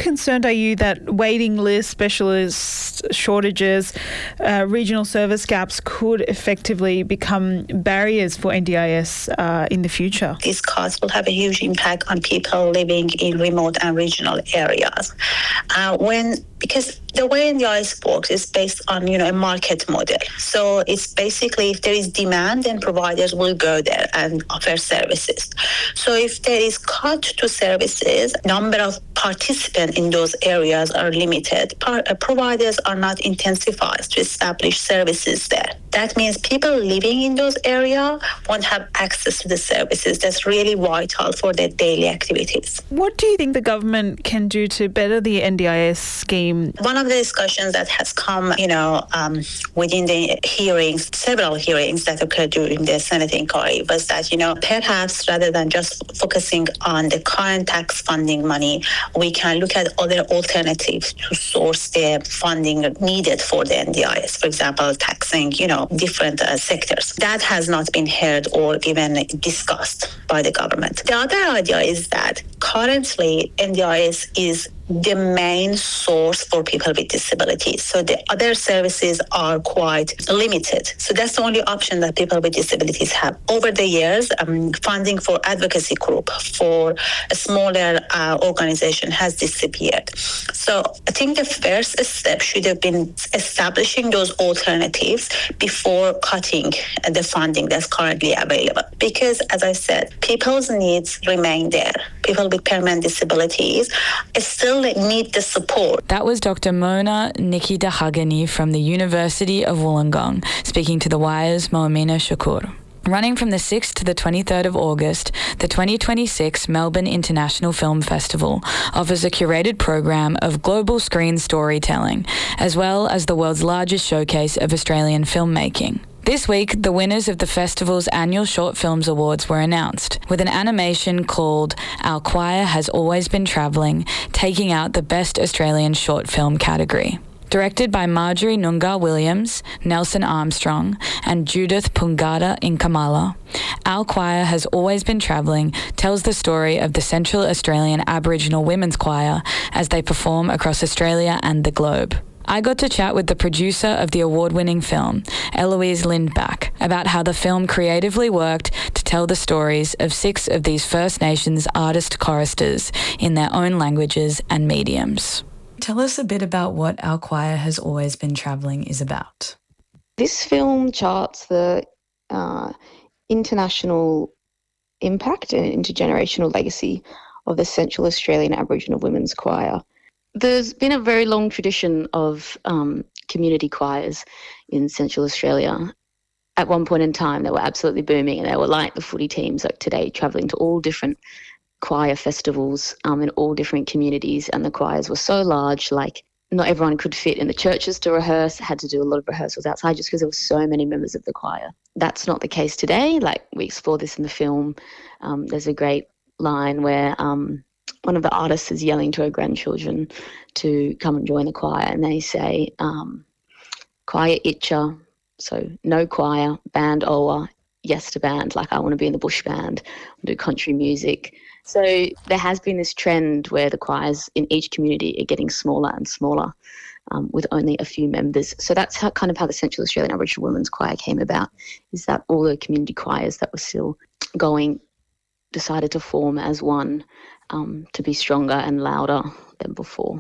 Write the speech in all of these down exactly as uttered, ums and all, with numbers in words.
concerned are you that waiting lists, specialist shortages, uh, regional service gaps could effectively become barriers for N D I S uh, in the future? These cuts will have a huge impact on people living in remote and regional areas. Uh, when because the way N D I S works is based on, you know, a market model. So it's basically if there is demand, then providers will go there and offer services. So if there is cut to services, number of participants in those areas are limited. Par- uh, providers are not incentivized to establish services there. That means people living in those areas won't have access to the services that's really vital for their daily activities. What do you think the government can do to better the N D I S scheme? One of the discussions that has come, you know, um, within the hearings, several hearings that occurred during the Senate inquiry was that, you know, perhaps rather than just focusing on the current tax funding money, we can look at other alternatives to source the funding needed for the N D I S. For example, taxing, you know, different uh, sectors. That has not been heard or even discussed by the government. The other idea is that currently N D I S is the main source for people with disabilities. So the other services are quite limited. So that's the only option that people with disabilities have. Over the years, um, funding for advocacy group for a smaller uh, organization has disappeared. So I think the first step should have been establishing those alternatives before cutting the funding that's currently available. Because as I said, people's needs remain there. People with permanent disabilities still need the support. That was Doctor Mona Nikitahagani from the University of Wollongong, speaking to The Wire's Moamina Shakur. Running from the sixth to the twenty-third of August, the twenty twenty-six Melbourne International Film Festival offers a curated program of global screen storytelling, as well as the world's largest showcase of Australian filmmaking. This week, the winners of the festival's annual Short Films Awards were announced, with an animation called Our Choir Has Always Been Travelling, taking out the Best Australian Short Film category. Directed by Marjorie Noongar Williams, Nelson Armstrong, and Judith Pungada Inkamala, Our Choir Has Always Been Travelling tells the story of the Central Australian Aboriginal Women's Choir as they perform across Australia and the globe. I got to chat with the producer of the award-winning film, Eloise Lindback, about how the film creatively worked to tell the stories of six of these First Nations artist choristers in their own languages and mediums. Tell us a bit about what Our Choir Has Always Been Travelling is about. This film charts the uh, international impact and intergenerational legacy of the Central Australian Aboriginal Women's Choir. There's been a very long tradition of um, community choirs in Central Australia. At one point in time, they were absolutely booming, and they were like the footy teams like today, travelling to all different choir festivals um, in all different communities, and the choirs were so large, like not everyone could fit in the churches to rehearse, had to do a lot of rehearsals outside just because there were so many members of the choir. That's not the case today. Like, we explore this in the film. Um, there's a great line where um, one of the artists is yelling to her grandchildren to come and join the choir, and they say, um, choir itcha, so no choir, band oa, yes to band, like I want to be in the bush band, do country music. So there has been this trend where the choirs in each community are getting smaller and smaller, um, with only a few members. So that's how kind of how the Central Australian Aboriginal Women's Choir came about, is that all the community choirs that were still going decided to form as one, um, to be stronger and louder than before.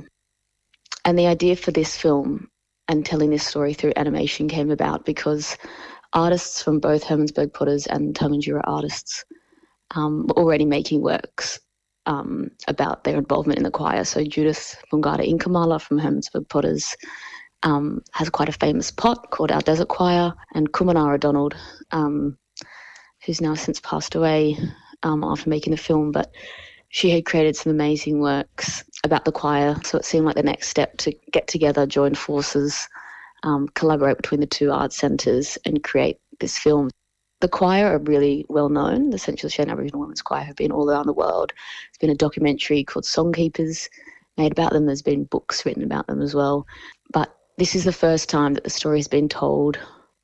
And the idea for this film and telling this story through animation came about because artists from both Hermannsburg Potters and Tarmanjura artists um, were already making works um, about their involvement in the choir. So Judith Pungada Inkamala from Hermannsburg Potters um, has quite a famous pot called Our Desert Choir, and Kumanara Donald, um, who's now since passed away um, after making the film, but she had created some amazing works about the choir, so it seemed like the next step to get together, join forces, um, collaborate between the two art centres and create this film. The choir are really well known. The Central Australian Aboriginal Women's Choir have been all around the world. There's been a documentary called Songkeepers made about them. There's been books written about them as well. But this is the first time that the story has been told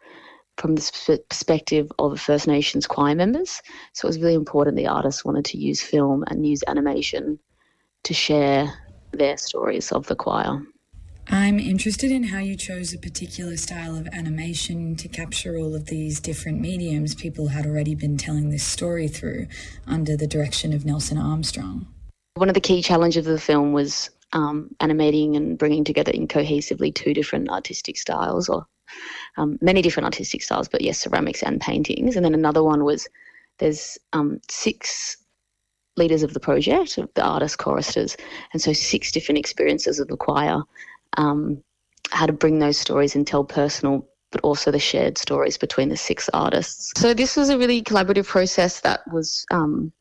from the perspective of First Nations choir members. So it was really important the artists wanted to use film and use animation to share their stories of the choir. I'm interested in how you chose a particular style of animation to capture all of these different mediums people had already been telling this story through under the direction of Nelson Armstrong. One of the key challenges of the film was um, animating and bringing together in cohesively two different artistic styles, or um, many different artistic styles, but yes, ceramics and paintings. And then another one was there's um, six leaders of the project, of the artists, choristers, and so six different experiences of the choir. Um, how to bring those stories and tell personal, but also the shared stories between the six artists. So this was a really collaborative process that was um,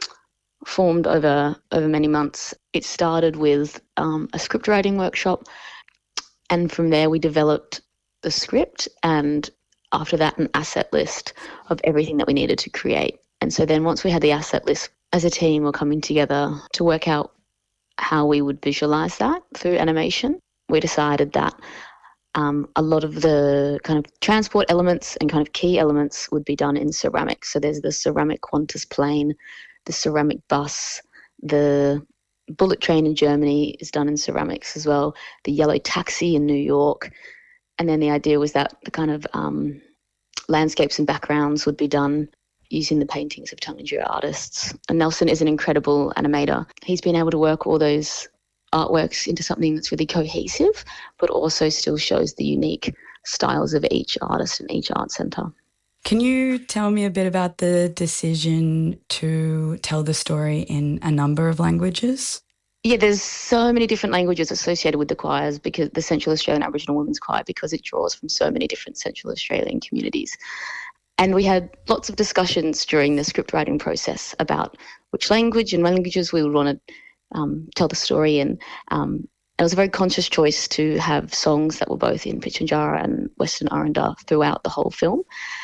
formed over over many months. It started with um, a script writing workshop, and from there we developed the script, and after that an asset list of everything that we needed to create. And so then once we had the asset list, as a team we're coming together to work out how we would visualise that through animation. We decided that um, a lot of the kind of transport elements and kind of key elements would be done in ceramic. So there's the ceramic Qantas plane, the ceramic bus, the bullet train in Germany is done in ceramics as well, the yellow taxi in New York. And then the idea was that the kind of um, landscapes and backgrounds would be done using the paintings of tongue and Tangier artists. And Nelson is an incredible animator. He's been able to work all those artworks into something that's really cohesive, but also still shows the unique styles of each artist and each art centre. Can you tell me a bit about the decision to tell the story in a number of languages? Yeah, there's so many different languages associated with the choirs, because the Central Australian Aboriginal Women's Choir, because it draws from so many different Central Australian communities. And we had lots of discussions during the script writing process about which language and languages we would want to um, tell the story in. Um, it was a very conscious choice to have songs that were both in Pitjantjatjara and Western Arrernte throughout the whole film.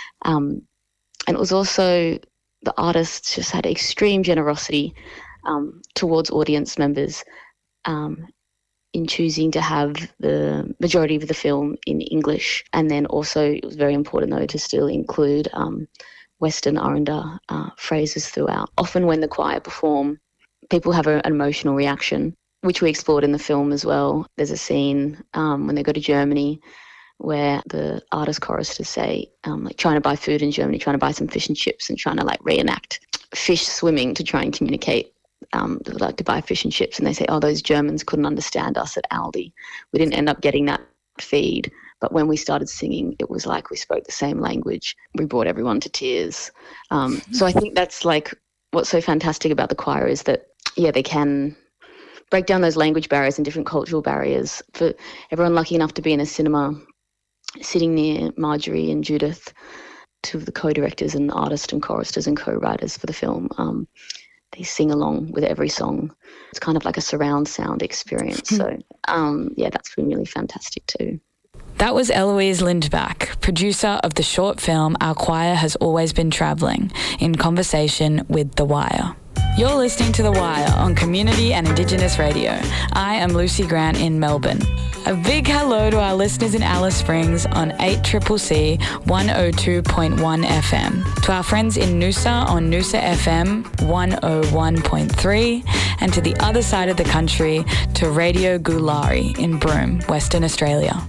Um, and it was also, the artists just had extreme generosity um, towards audience members um, in choosing to have the majority of the film in English. And then also it was very important, though, to still include um, Western Arrernte uh, phrases throughout. Often when the choir perform, people have a, an emotional reaction, which we explored in the film as well. There's a scene um, when they go to Germany where the artist choristers say, um, like, trying to buy food in Germany, trying to buy some fish and chips, and trying to like reenact fish swimming to try and communicate um, they would like to buy fish and chips. And they say, oh, those Germans couldn't understand us at Aldi. We didn't end up getting that feed. But when we started singing, it was like we spoke the same language. We brought everyone to tears. Um, so I think that's like what's so fantastic about the choir is that, yeah, they can break down those language barriers and different cultural barriers. For everyone lucky enough to be in a cinema, sitting near Marjorie and Judith, two of the co-directors and artists and choristers and co-writers for the film, um, they sing along with every song. It's kind of like a surround sound experience. So, um, yeah, that's been really fantastic too. That was Eloise Lindback, producer of the short film Our Choir Has Always Been Travelling, in conversation with The Wire. You're listening to The Wire on Community and Indigenous Radio. I am Lucy Grant in Melbourne. A big hello to our listeners in Alice Springs on eight C C C one oh two point one F M, to our friends in Noosa on Noosa F M one oh one point three, and to the other side of the country to Radio Gulari in Broome, Western Australia.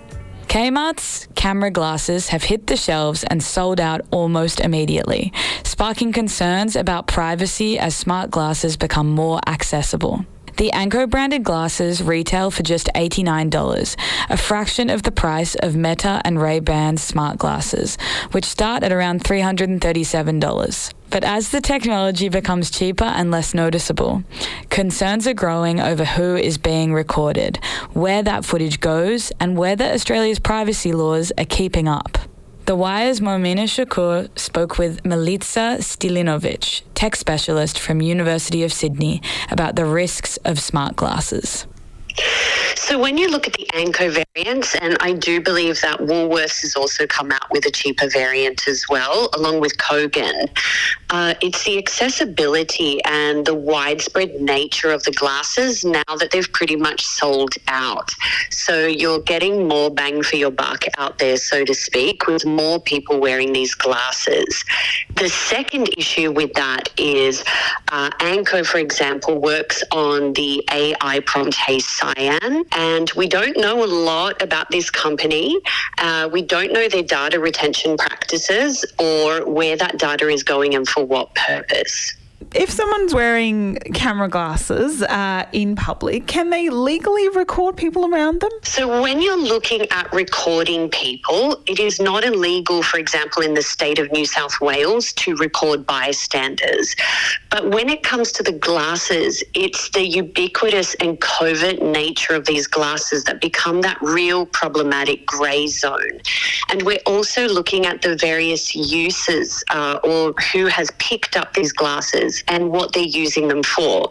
Kmart's camera glasses have hit the shelves and sold out almost immediately, sparking concerns about privacy as smart glasses become more accessible. The Anko branded glasses retail for just eighty-nine dollars, a fraction of the price of Meta and Ray-Ban's smart glasses, which start at around three hundred thirty-seven dollars. But as the technology becomes cheaper and less noticeable, concerns are growing over who is being recorded, where that footage goes, and whether Australia's privacy laws are keeping up. The Wire's Momina Shakur spoke with Milica Stilinovic, tech specialist from University of Sydney, about the risks of smart glasses. So when you look at the Anko variants, and I do believe that Woolworths has also come out with a cheaper variant as well, along with Kogan. Uh, it's the accessibility and the widespread nature of the glasses now that they've pretty much sold out. So you're getting more bang for your buck out there, so to speak, with more people wearing these glasses. The second issue with that is uh, Anko, for example, works on the A I prompt Hey Cyan, and we don't know a lot about this company. Uh, we don't know their data retention practices or where that data is going and for what purpose. If someone's wearing camera glasses uh, in public, can they legally record people around them? So when you're looking at recording people, it is not illegal, for example, in the state of New South Wales to record bystanders. But when it comes to the glasses, it's the ubiquitous and covert nature of these glasses that become that real problematic grey zone. And we're also looking at the various uses uh, or who has picked up these glasses and what they're using them for,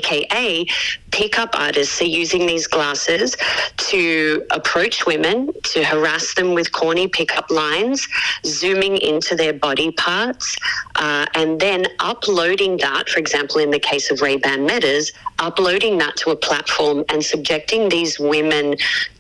aka pickup artists are using these glasses to approach women, to harass them with corny pickup lines, zooming into their body parts, uh, and then uploading that, for example, in the case of Ray-Ban Metas, uploading that to a platform and subjecting these women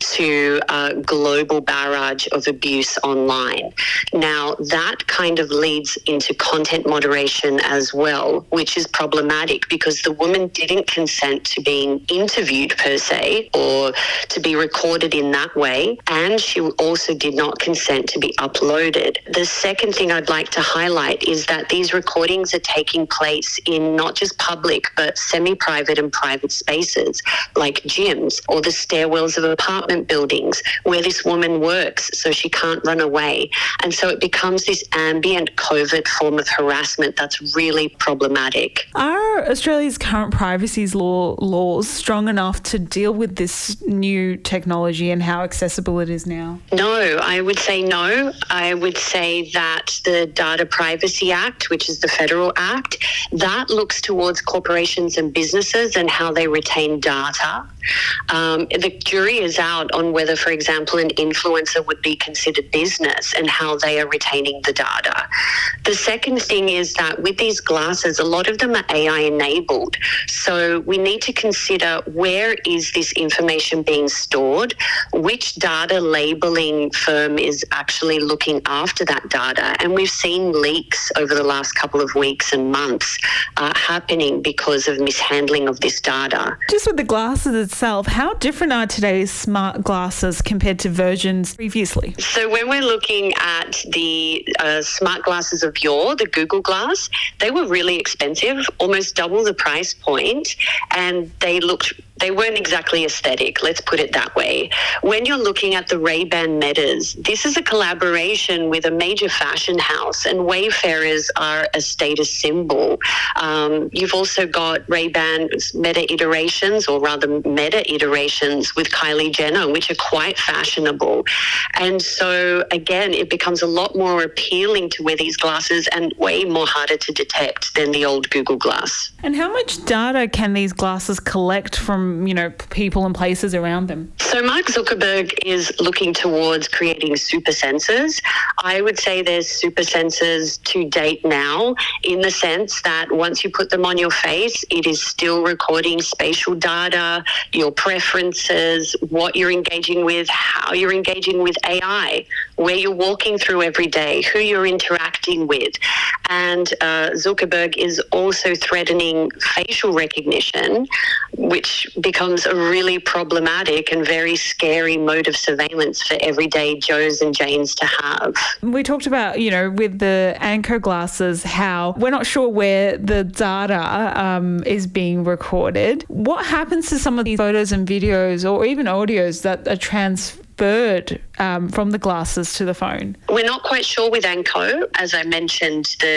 to a global barrage of abuse online. Now, that kind of leads into content moderation as well, which is problematic because the woman didn't consent to being interviewed per se or to be recorded in that way, and she also did not consent to be uploaded. The second thing I'd like to highlight is that these recordings are taking place in not just public but semi-private and private spaces like gyms or the stairwells of apartment buildings where this woman works so she can't run away. And so it becomes this ambient, covert form of harassment that's really problematic. Are Australia's current privacy law laws strong enough to deal with this new technology and how accessible it is now? No, I would say no. I would say that the Data Privacy Act, which is the federal act, that looks towards corporations and businesses and how they retain data. Um, the jury is out on whether, for example, an influencer would be considered business and how they are retaining the data. The second thing is that with these glasses, a lot of them are A I enabled. So we need to consider where is this information being stored, which data labeling firm is actually looking after that data. And we've seen leaks over the last couple of weeks and months uh, happening because of mishandling of this data. Just with the glasses itself, how different are today's smart glasses compared to versions previously? So when we're looking at the uh, smart glasses of yore, the Google Glass, they were really expensive, almost double the price point, and they looked They weren't exactly aesthetic, let's put it that way. When you're looking at the Ray-Ban Metas, this is a collaboration with a major fashion house, and Wayfarers are a status symbol. Um, you've also got Ray-Ban Meta iterations, or rather Meta iterations with Kylie Jenner, which are quite fashionable. And so, again, it becomes a lot more appealing to wear these glasses and way more harder to detect than the old Google Glass. And how much data can these glasses collect from you know, people and places around them? So Mark Zuckerberg is looking towards creating super sensors. I would say there's super sensors to date now, in the sense that once you put them on your face, it is still recording spatial data, your preferences, what you're engaging with, how you're engaging with A I, where you're walking through every day, who you're interacting with. And uh, Zuckerberg is also threatening facial recognition, which becomes a really problematic and very scary mode of surveillance for everyday Joes and Janes to have. We talked about, you know, with the Anko glasses, how we're not sure where the data um, is being recorded. What happens to some of these photos and videos or even audios that are transferred um, from the glasses to the phone? We're not quite sure with Anko. As I mentioned, the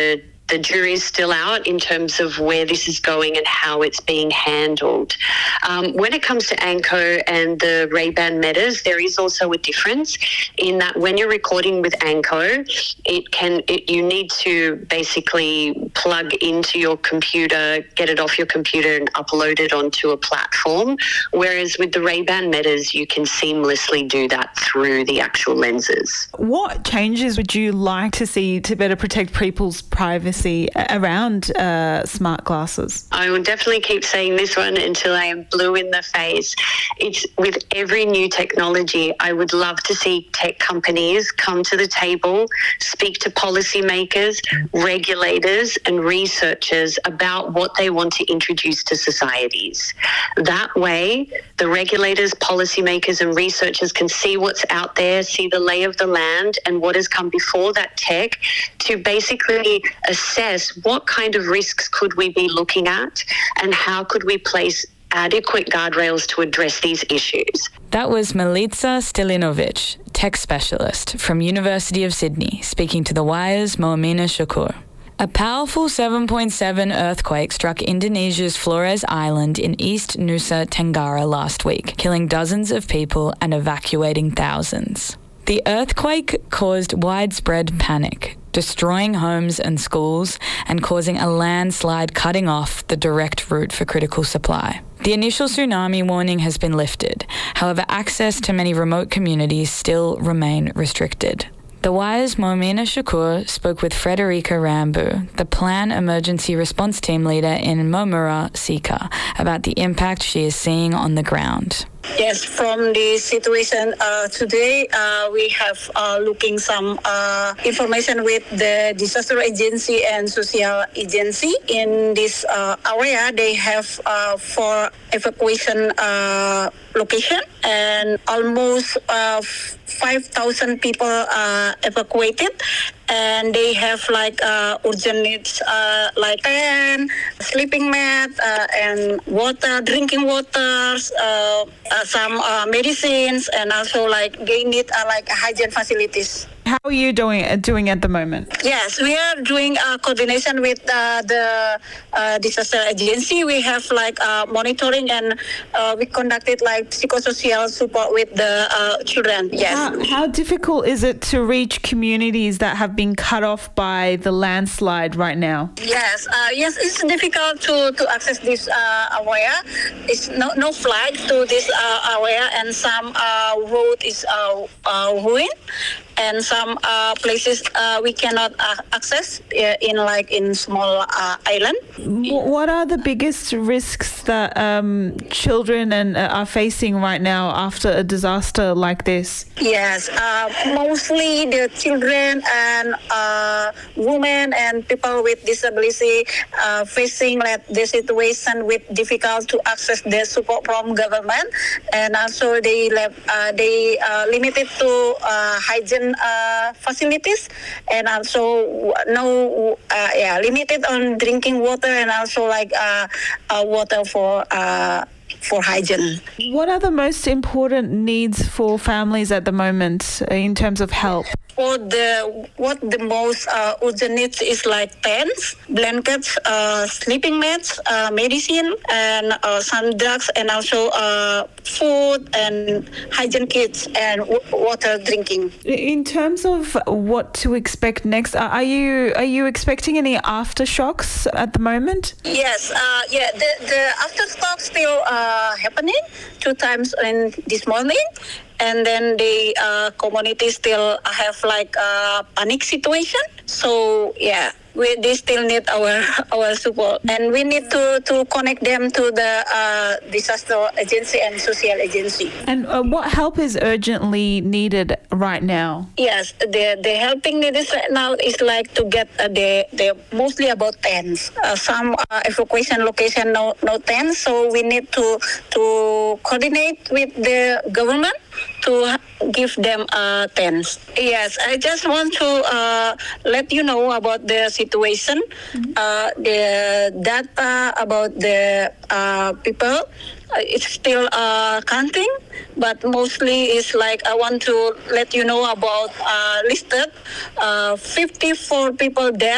the jury's still out in terms of where this is going and how it's being handled. Um, when it comes to Anko and the Ray-Ban Metas, there is also a difference in that when you're recording with Anko, it can it, you need to basically plug into your computer, get it off your computer and upload it onto a platform, whereas with the Ray-Ban Metas, you can seamlessly do that through the actual lenses. What changes would you like to see to better protect people's privacy around uh, smart glasses? I will definitely keep saying this one until I am blue in the face. It's with every new technology, I would love to see tech companies come to the table, speak to policymakers, regulators and researchers about what they want to introduce to societies. That way, the regulators, policymakers and researchers can see what's out there, see the lay of the land and what has come before that tech to basically assess what kind of risks could we be looking at and how could we place adequate guardrails to address these issues. That was Milica Stilinovic, tech specialist from University of Sydney, speaking to The Wire's Moamina Shakur. A powerful seven point seven earthquake struck Indonesia's Flores Island in East Nusa Tenggara last week, killing dozens of people and evacuating thousands. The earthquake caused widespread panic, destroying homes and schools and causing a landslide cutting off the direct route for critical supply. The initial tsunami warning has been lifted. However, access to many remote communities still remain restricted. The Wire's Moamina Shakur spoke with Frederica Rambu, the Plan Emergency Response Team leader in Momura, Sika, about the impact she is seeing on the ground. Yes, from the situation uh, today, uh, we have uh, looking some uh, information with the disaster agency and social agency. In this uh, area, they have uh, four evacuation uh, location and almost uh, five thousand people uh, evacuated. And they have like uh, urgent needs uh, like tent, sleeping mat, uh, and water, drinking waters, uh, uh, some uh, medicines, and also like they need uh, like hygiene facilities. How are you doing doing at the moment? Yes, we are doing a coordination with uh, the uh, disaster agency. We have like uh, monitoring and uh, we conducted like psychosocial support with the uh, children. Yes. How, how difficult is it to reach communities that have been cut off by the landslide right now? Yes, uh, yes, it's difficult to, to access this uh, area. It's no no flight to this uh, area, and some uh, road is uh, uh, ruined. And some uh, places uh, we cannot uh, access uh, in like in small uh, island. What are the biggest risks that um, children and uh, are facing right now after a disaster like this? Yes, uh, mostly the children and uh, women and people with disability uh, facing like the situation with difficult to access the support from government, and also they uh, they uh, limited to uh, hygiene Uh, facilities, and also no uh, yeah limited on drinking water, and also like uh, uh, water for uh, for hygiene. What are the most important needs for families at the moment in terms of help? For the what the most uh, urgent needs is like tents, blankets, uh, sleeping mats, uh, medicine, and uh, some drugs, and also uh, food and hygiene kits and w- water drinking. In terms of what to expect next, are you are you expecting any aftershocks at the moment? Yes, uh, yeah, the the aftershocks still uh, happening two times in this morning. And then the uh, community still have like a panic situation. So yeah, we they still need our our support, and we need to, to connect them to the uh, disaster agency and social agency. And uh, what help is urgently needed right now? Yes, the the helping needed right now is like to get uh, the the mostly about tents. Uh, some uh, evacuation location no no tents, so we need to to coordinate with the government to give them uh, tents. Yes, I just want to uh, let you know about the situation, mm-hmm. uh, the data about the uh, people. Uh, it's still uh, counting, but mostly it's like I want to let you know about uh, listed uh, fifty-four people dead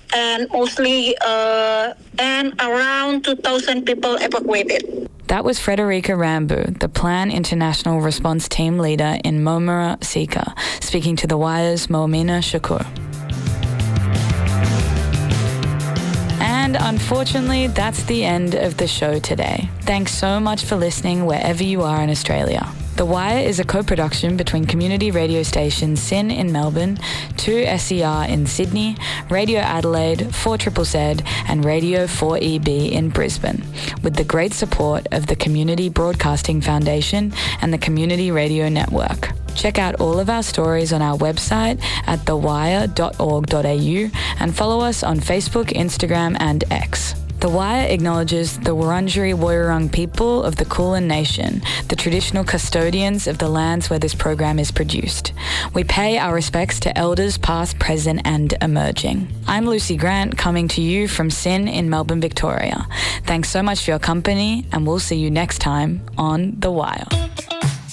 and mostly uh, and around two thousand people evacuated. That was Frederica Rambu, the Plan International Response Team leader in Momara Sika, speaking to The Wire's Moamina Shakur. And unfortunately, that's the end of the show today. Thanks so much for listening wherever you are in Australia. The Wire is a co-production between community radio stations SYN in Melbourne, two S E R in Sydney, Radio Adelaide, four Z Z Z, and Radio four E B in Brisbane, with the great support of the Community Broadcasting Foundation and the Community Radio Network. Check out all of our stories on our website at the wire dot org dot a u and follow us on Facebook, Instagram, and X. The Wire acknowledges the Wurundjeri Woiwurrung people of the Kulin Nation, the traditional custodians of the lands where this program is produced. We pay our respects to elders past, present, and emerging. I'm Lucy Grant, coming to you from SYN in Melbourne, Victoria. Thanks so much for your company, and we'll see you next time on The Wire.